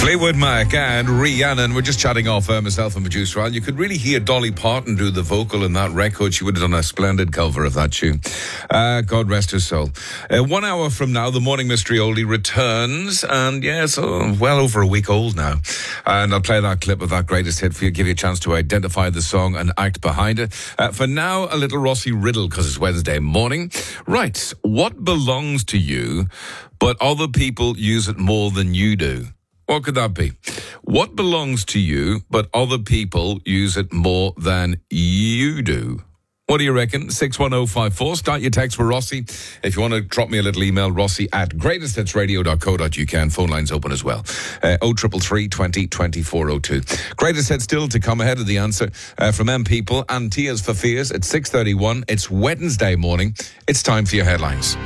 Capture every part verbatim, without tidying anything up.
Fleetwood Mac and Rhiannon. We're just chatting off uh, myself and producer Al. You could really hear Dolly Parton do the vocal in that record. She would have done a splendid cover of that tune. Uh, God rest her soul. Uh, one hour from now, the Morning Mystery Oldie returns. And yes, oh, well over a week old now. And I'll play that clip of that greatest hit for you, give you a chance to identify the song and act behind it. Uh, for now, a little Rossi riddle because it's Wednesday morning. Right, what belongs to you, but other people use it more than you do? What could that be? What belongs to you, but other people use it more than you do? What do you reckon? six one oh five four. Start your text for Rossi. If you want to drop me a little email, Rossi at greatest hits radio dot co dot uk. And phone lines open as well. Uh, oh three three three, twenty, twenty-four oh two. Greatest hits still to come ahead of the answer uh, from M People and Tears for Fears at six thirty-one. It's Wednesday morning. It's time for your headlines.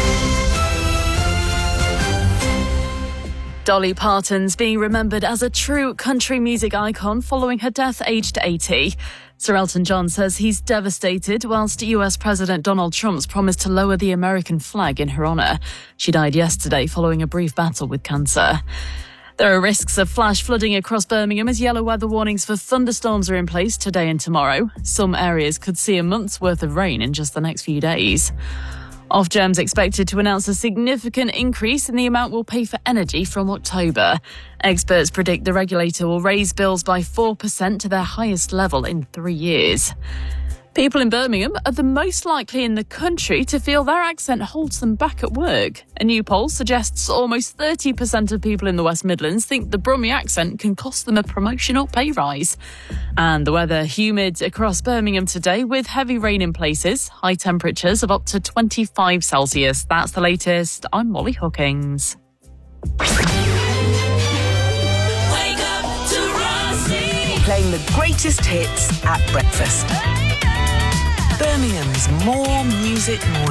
Dolly Parton's being remembered as a true country music icon following her death aged eighty. Sir Elton John says he's devastated, whilst U S President Donald Trump's promised to lower the American flag in her honour. She died yesterday following a brief battle with cancer. There are risks of flash flooding across Birmingham as yellow weather warnings for thunderstorms are in place today and tomorrow. Some areas could see a month's worth of rain in just the next few days. Ofgem's expected to announce a significant increase in the amount we'll pay for energy from October. Experts predict the regulator will raise bills by four percent to their highest level in three years. People in Birmingham are the most likely in the country to feel their accent holds them back at work. A new poll suggests almost thirty percent of people in the West Midlands think the Brummie accent can cost them a promotion or pay rise. And the weather humid across Birmingham today with heavy rain in places, high temperatures of up to twenty-five Celsius. That's the latest. I'm Molly Hookings. Wake up to Rossi. Playing the greatest hits at breakfast. Birmingham's More Music Morning.